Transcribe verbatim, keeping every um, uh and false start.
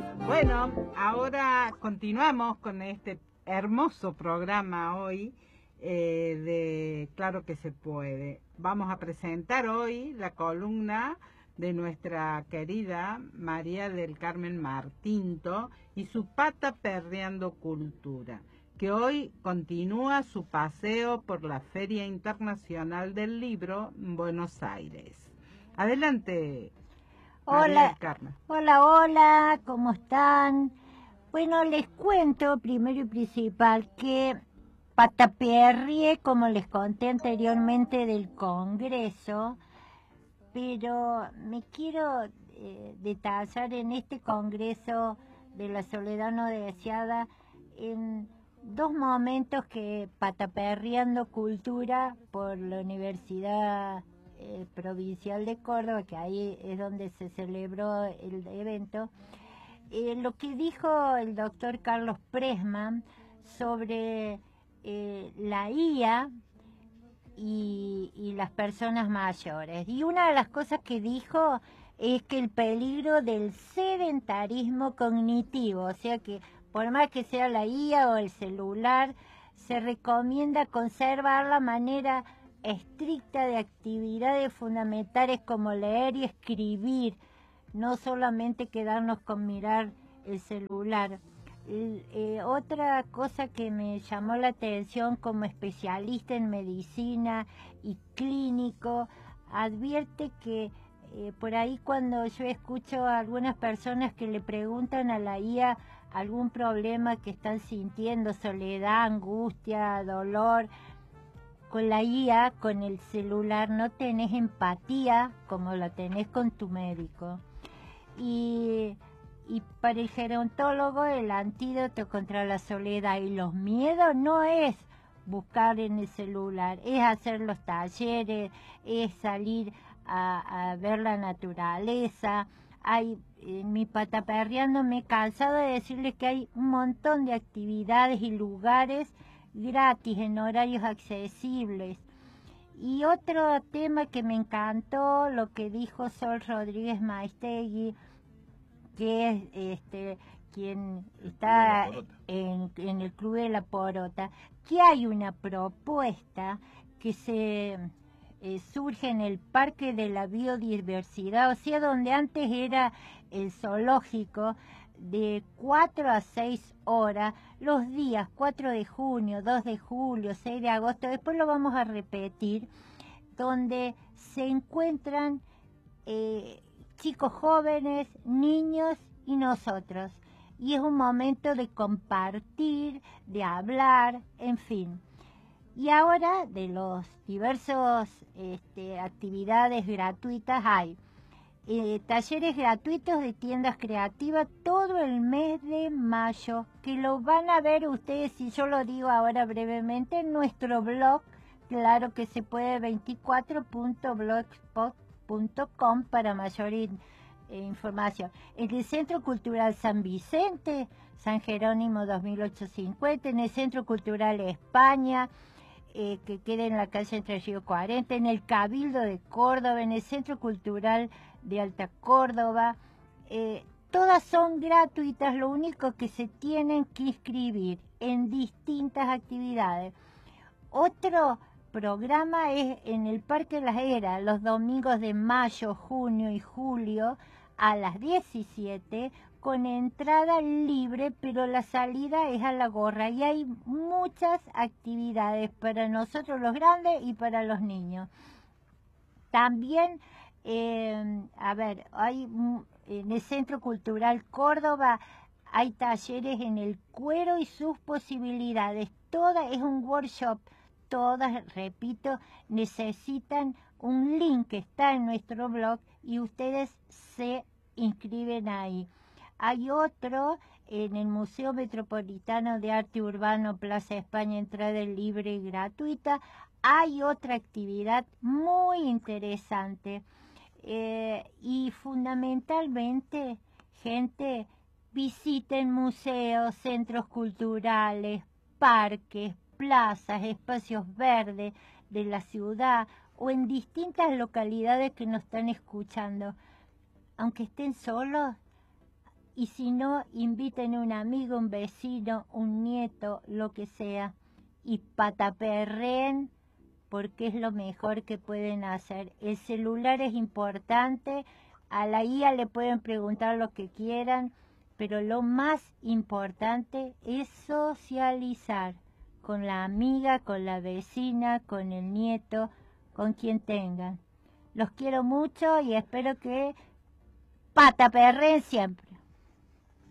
Bueno, ahora continuamos con este hermoso programa hoy eh, de Claro que se puede. Vamos a presentar hoy la columna de nuestra querida María del Carmen Martinto y su pata perreando cultura, que hoy continúa su paseo por la Feria Internacional del Libro en Buenos Aires. Adelante, María Hola, del Carmen. hola, hola, ¿cómo están? Bueno, les cuento primero y principal que pataperrié, como les conté anteriormente, del Congreso, pero me quiero eh, detallar en este Congreso de la Soledad No Deseada en dos momentos que pataperreando cultura por la Universidad eh, Provincial de Córdoba, que ahí es donde se celebró el evento, eh, lo que dijo el doctor Carlos Pressman sobre eh, la I A y, y las personas mayores. Y una de las cosas que dijo es que el peligro del sedentarismo cognitivo, o sea que por más que sea la I A o el celular, se recomienda conservar la manera estricta de actividades fundamentales como leer y escribir, no solamente quedarnos con mirar el celular. Eh, otra cosa que me llamó la atención como especialista en medicina y clínico, advierte que eh, por ahí cuando yo escucho a algunas personas que le preguntan a la I A algún problema que están sintiendo, soledad, angustia, dolor, con la I A, con el celular, no tenés empatía como la tenés con tu médico. Y, y para el gerontólogo el antídoto contra la soledad y los miedos no es buscar en el celular, es hacer los talleres, es salir a, a ver la naturaleza. Hay, en mi pataperreando me he cansado de decirles que hay un montón de actividades y lugares gratis en horarios accesibles. Y otro tema que me encantó, lo que dijo Sol Rodríguez Maistegui, que es este quien está en, en el Club de la Porota, que hay una propuesta que se eh, surge en el Parque de la Biodiversidad, o sea, donde antes era el zoológico, de cuatro a seis horas, los días cuatro de junio, dos de julio, seis de agosto, después lo vamos a repetir, donde se encuentran eh, chicos jóvenes, niños y nosotros. Y es un momento de compartir, de hablar, en fin. Y ahora de los diversos este, actividades gratuitas hay eh, talleres gratuitos de tiendas creativas todo el mes de mayo, que lo van a ver ustedes, si yo lo digo ahora brevemente, en nuestro blog, claro que se puede, veinticuatro punto blogspot punto com para mayor in, eh, información. En el Centro Cultural San Vicente, San Jerónimo dos mil ochocientos cincuenta, en el Centro Cultural España, eh, que queda en la calle Entre Ríos cuarenta, en el Cabildo de Córdoba, en el Centro Cultural de Alta Córdoba, eh, todas son gratuitas, lo único que se tienen que inscribir en distintas actividades. Otro programa es en el Parque Las Heras, los domingos de mayo, junio y julio a las diecisiete, con entrada libre, pero la salida es a la gorra y hay muchas actividades para nosotros los grandes y para los niños. También, eh, a ver, hay en el Centro Cultural Córdoba hay talleres en el cuero y sus posibilidades. Toda es un workshop. Todas, repito, necesitan un link que está en nuestro blog y ustedes se inscriben ahí. Hay otro en el Museo Metropolitano de Arte Urbano, Plaza España, entrada libre y gratuita. Hay otra actividad muy interesante eh, y fundamentalmente, gente, visiten museos, centros culturales, parques, plazas, espacios verdes de la ciudad o en distintas localidades que nos están escuchando. Aunque estén solos, y si no, inviten a un amigo, un vecino, un nieto, lo que sea, y pataperreen, porque es lo mejor que pueden hacer. El celular es importante, a la I A le pueden preguntar lo que quieran, pero lo más importante es socializar con la amiga, con la vecina, con el nieto, con quien tengan. Los quiero mucho y espero que pataperreen siempre.